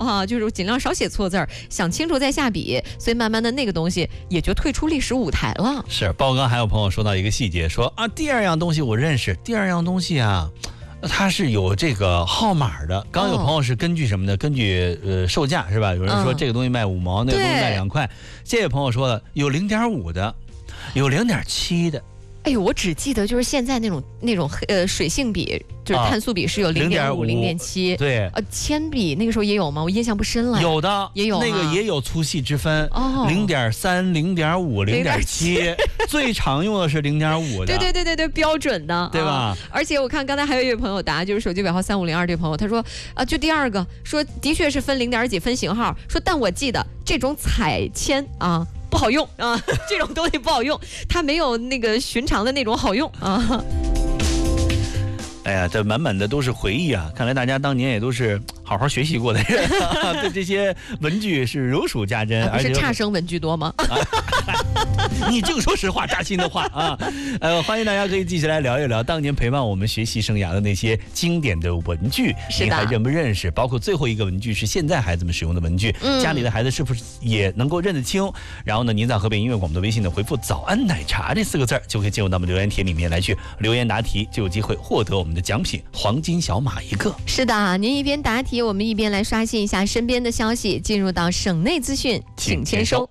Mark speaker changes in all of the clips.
Speaker 1: 哈，就是尽量少写错字儿，想清楚再下笔，所以慢慢的那个东西也就退出历史舞台了。
Speaker 2: 是，包括还有朋友说到一个细节，说啊，第二样东西我认识，第二样东西啊，它是有这个号码的。刚有朋友是根据什么呢？根据售价是吧？有人说这个东西卖5毛，那个东西卖2块。这位朋友说了，有0.5的，有0.7的。
Speaker 1: 哎呦，我只记得就是现在那种水性笔，就是碳素笔是有0.5、0.7，
Speaker 2: 对，
Speaker 1: 铅笔那个时候也有吗？我印象不深了。
Speaker 2: 有的，
Speaker 1: 也有
Speaker 2: 那个也有粗细之分，0.3、0.5、0.7，最常用的是0.5的。
Speaker 1: 对，标准的，
Speaker 2: 对吧？
Speaker 1: 而且我看刚才还有一位朋友答，就是手机尾号3502这位朋友，他说就第二个说的确是分0.几分型号，说但我记得这种彩铅啊。不好用啊，这种东西不好用，它没有那个寻常的那种好用啊。
Speaker 2: 哎呀，这满满的都是回忆啊！看来大家当年也都是好好学习过的人，对这些文具是如数家珍。
Speaker 1: 不是差生文具多吗？
Speaker 2: 你净说实话，扎心的话啊！欢迎大家可以继续来聊一聊当年陪伴我们学习生涯的那些经典的文具，您还认不认识？包括最后一个文具是现在孩子们使用的文具，家里的孩子是不是也能够认得清？然后呢，您在河北音乐广播的微信呢回复“早安奶茶”这4个字，就可以进入到我们留言帖里面来去留言答题，就有机会获得我们的奖品黄金小马1个。
Speaker 1: 是的，您一边答题，我们一边来刷新一下身边的消息，进入到省内资讯，请签收。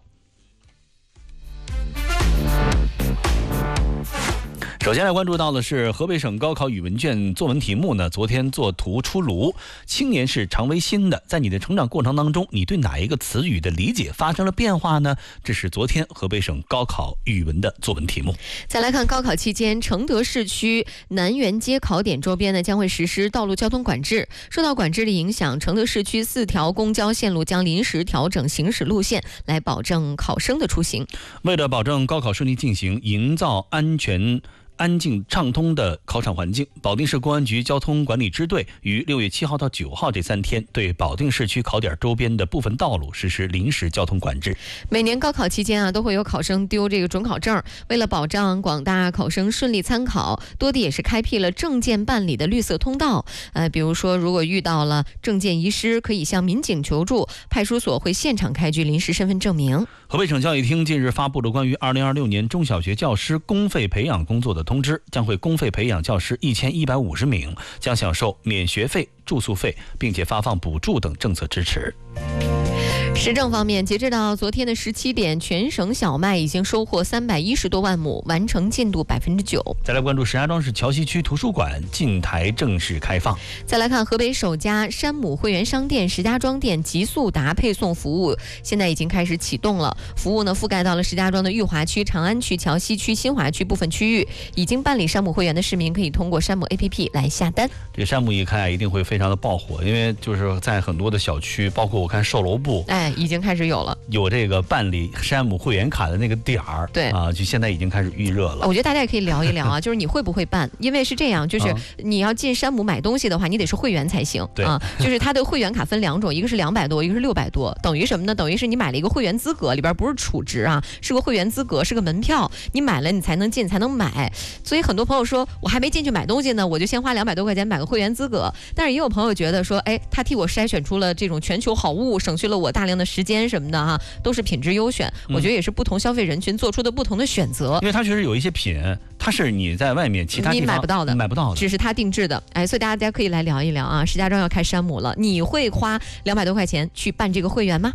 Speaker 2: 首先来关注到的是河北省高考语文卷作文题目呢，昨天作图出炉，青年是常为新的。在你的成长过程当中，你对哪一个词语的理解发生了变化呢？这是昨天河北省高考语文的作文题目。
Speaker 1: 再来看高考期间，承德市区南园街考点周边呢将会实施道路交通管制。受到管制的影响，承德市区4条公交线路将临时调整行驶路线，来保证考生的出行。
Speaker 2: 为了保证高考顺利进行，营造安静畅通的考场环境，保定市公安局交通管理支队于6月7号到9号这3天，对保定市区考点周边的部分道路实施临时交通管制。
Speaker 1: 每年高考期间啊，都会有考生丢这个准考证。为了保障广大考生顺利参考，多地也是开辟了证件办理的绿色通道。比如说，如果遇到了证件遗失，可以向民警求助，派出所会现场开具临时身份证明。
Speaker 2: 河北省教育厅近日发布了关于2026年中小学教师公费培养工作的通知，将会公费培养教师1150名，将享受免学费、住宿费，并且发放补助等政策支持。
Speaker 1: 时政方面，截至到昨天的17点，全省小麦已经收获310多万亩，完成进度9%。
Speaker 2: 再来关注石家庄市桥西区图书馆近台正式开放。
Speaker 1: 再来看河北首家山姆会员商店石家庄店极速达配送服务，现在已经开始启动了。服务呢覆盖到了石家庄的裕华区、长安区、桥西区、新华区部分区域。已经办理山姆会员的市民可以通过山姆 APP 来下单。
Speaker 2: 这山姆一开一定会非常的爆火，因为就是在很多的小区，包括我看售楼部，
Speaker 1: 已经开始有了，
Speaker 2: 有这个办理山姆会员卡的那个点儿，
Speaker 1: 对啊，
Speaker 2: 就现在已经开始预热了。
Speaker 1: 我觉得大家也可以聊一聊啊，就是你会不会办？因为是这样，就是你要进山姆买东西的话，你得是会员才行，
Speaker 2: 对
Speaker 1: 啊，就是它的会员卡分2种，一个是200多，一个是600多，等于什么呢？等于是你买了一个会员资格，里边不是储值啊，是个会员资格，是个门票，你买了你才能进，才能买。所以很多朋友说，我还没进去买东西呢，我就先花200多块钱买个会员资格。但是也有朋友觉得说，他替我筛选出了这种全球好物，省去了我大量的时间什么的哈，都是品质优选。我觉得也是不同消费人群做出的不同的选择。
Speaker 2: 因为它确实有一些品，它是你在外面其他地方
Speaker 1: 你买不到的，只是它定制的。所以大家可以来聊一聊啊，石家庄要开山姆了，你会花200多块钱去办这个会员吗？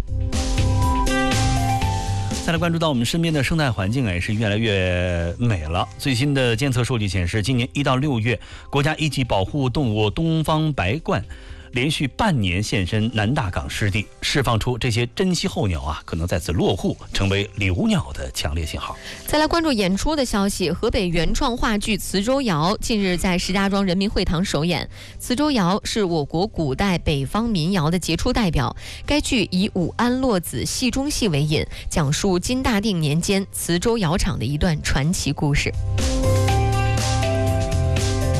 Speaker 2: 再来关注到我们身边的生态环境也是越来越美了。最新的监测数据显示，今年1到6月，国家一级保护动物东方白鹳连续半年现身南大港湿地，释放出这些珍稀候鸟啊，可能在此落户，成为留鸟的强烈信号。
Speaker 1: 再来关注演出的消息，河北原创话剧《磁州谣》近日在石家庄人民会堂首演。磁州谣是我国古代北方民谣的杰出代表，该剧以武安洛子戏中戏为引，讲述金大定年间磁州谣场的一段传奇故事。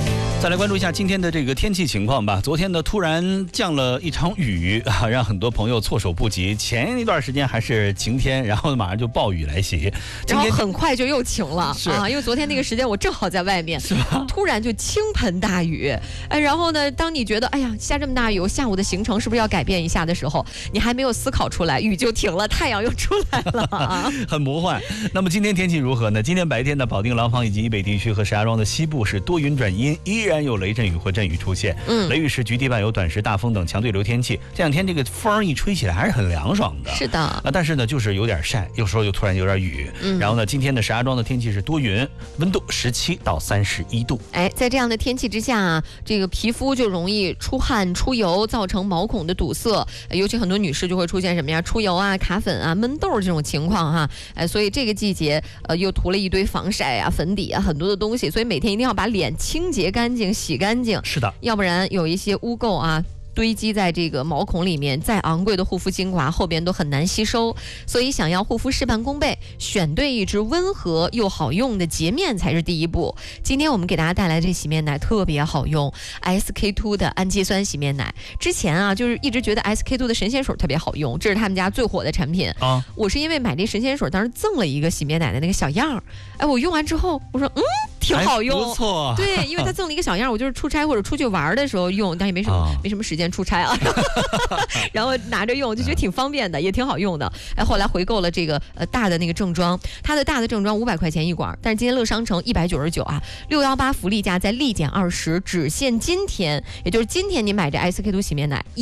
Speaker 2: 再来关注一下今天的这个天气情况吧。昨天呢，突然降了一场雨啊，让很多朋友措手不及。前一段时间还是晴天，然后马上就暴雨来袭，
Speaker 1: 然后很快就又晴了啊。因为昨天那个时间我正好在外面，
Speaker 2: 是吧？
Speaker 1: 突然就倾盆大雨，然后呢，当你觉得哎呀下这么大雨，我下午的行程是不是要改变一下的时候，你还没有思考出来，雨就停了，太阳又出来了啊，
Speaker 2: 很魔幻。那么今天天气如何呢？今天白天的保定、廊坊以及以北地区和石家庄的西部是多云转阴，依然有雷阵雨或阵雨出现。雷雨时局地伴有短时大风等强对流天气。这两天这个风一吹起来还是很凉爽的。
Speaker 1: 是的
Speaker 2: 但是呢，就是有点晒，有时候又突然有点雨。然后呢，今天的石家庄的天气是多云，温度17到31度。
Speaker 1: 在这样的天气之下啊，这个皮肤就容易出汗、出油，造成毛孔的堵塞。尤其很多女士就会出现什么呀？出油啊、卡粉啊、闷痘这种情况哈。所以这个季节又涂了一堆防晒啊、粉底啊，很多的东西，所以每天一定要把脸清洁干净、洗干净。
Speaker 2: 是的，
Speaker 1: 要不然有一些污垢啊堆积在这个毛孔里面，再昂贵的护肤精华后边都很难吸收。所以想要护肤事半功倍，选对一支温和又好用的洁面才是第一步。今天我们给大家带来这洗面奶特别好用， SK2 的氨基酸洗面奶。之前啊就是一直觉得 SK2 的神仙水特别好用，这是他们家最火的产品啊。我是因为买这神仙水当时赠了一个洗面奶的那个小样，我用完之后我说挺好用，
Speaker 2: 不错。
Speaker 1: 对，因为他赠了一个小样，我就是出差或者出去玩的时候用，但也没什么时间出差啊，然后拿着用就觉得挺方便的，也挺好用的。后来回购了这个大的那个正装，它的大的正装500块钱一管，但是今天乐商城199啊，618福利价在立减20，只限今天，也就是今天你买这 SK2 洗面奶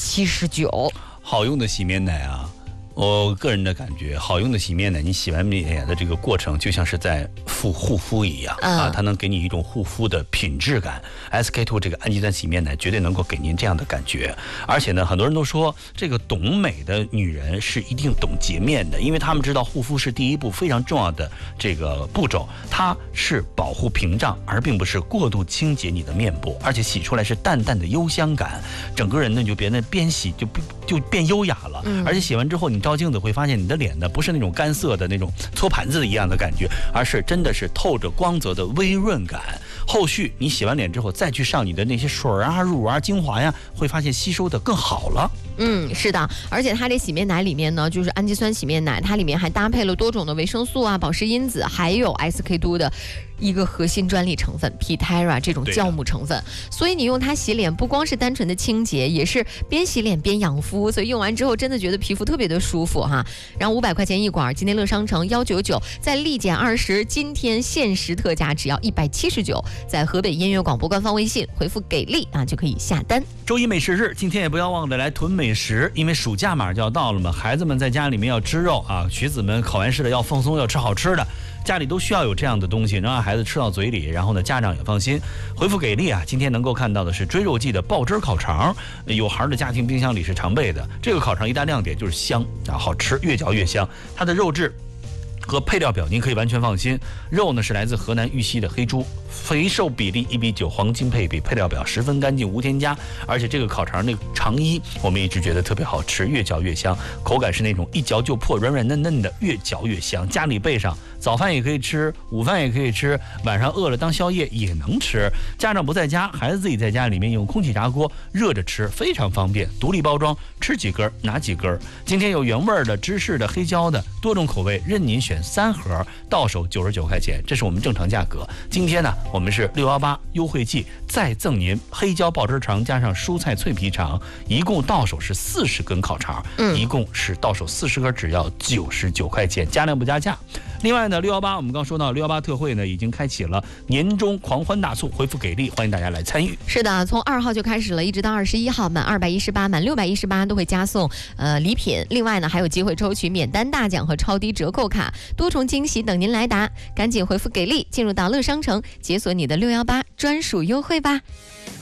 Speaker 1: 179。
Speaker 2: 好用的洗面奶啊。我个人的感觉，好用的洗面奶，你洗完脸的这个过程就像是在护肤一样它能给你一种护肤的品质感。SK2 这个氨基酸洗面奶绝对能够给您这样的感觉。而且呢，很多人都说这个懂美的女人是一定懂洁面的，因为她们知道护肤是第一步非常重要的这个步骤，它是保护屏障，而并不是过度清洁你的面部，而且洗出来是淡淡的幽香感，整个人呢就别那边洗就变优雅了。而且洗完之后你照镜子会发现你的脸呢不是那种干涩的那种搓盘子一样的感觉，而是真的是透着光泽的微润感。后续你洗完脸之后再去上你的那些水啊、乳啊、精华呀，会发现吸收的更好了。
Speaker 1: 是的，而且它这洗面奶里面呢，就是氨基酸洗面奶，它里面还搭配了多种的维生素啊、保湿因子，还有 SK2 的一个核心专利成分 Pitera 这种酵母成分，所以你用它洗脸不光是单纯的清洁，也是边洗脸边养肤，所以用完之后真的觉得皮肤特别的舒服哈。然后500块钱一管，今天乐商城199，在立减20，今天限时特价只要179，在河北音乐广播官方微信回复给力啊就可以下单。
Speaker 2: 周一美食日，今天也不要忘了来囤美食，因为暑假马上就要到了嘛，孩子们在家里面要吃肉啊，学子们考完试了要放松，要吃好吃的，家里都需要有这样的东西，能让孩子吃到嘴里，然后呢家长也放心。回复给力啊，今天能够看到的是追肉季的爆汁烤肠，有孩的家庭冰箱里是常备的。这个烤肠一大亮点就是香啊，好吃，越嚼越香。它的肉质和配料表您可以完全放心，肉呢是来自河南玉溪的黑猪，肥瘦比例1:9，黄金配比，配料表十分干净无添加。而且这个烤肠那个肠衣我们一直觉得特别好吃，越嚼越香，口感是那种一嚼就破，软软嫩嫩的，越嚼越香。家里备上，早饭也可以吃，午饭也可以吃，晚上饿了当宵夜也能吃。家长不在家，孩子自己在家里面用空气炸锅热着吃，非常方便，独立包装，吃几根拿几根。今天有原味的、芝士的、黑椒的，多种口味任您选，3盒到手99块钱，这是我们正常价格。今天呢我们是618优惠季，再赠您黑椒爆汁肠加上蔬菜脆皮肠，一共到手是40根烤肠，一共是到手40根，只要99块钱，加量不加价。另外呢，618我们刚说到618特惠呢已经开启了年终狂欢大促，回复给力，欢迎大家来参与。
Speaker 1: 是的，从2号就开始了，一直到21号，满218、满618都会加送礼品。另外呢，还有机会抽取免单大奖和超低折扣卡，多重惊喜等您来达。赶紧回复给力，进入到乐商城，解锁你的618专属优惠吧。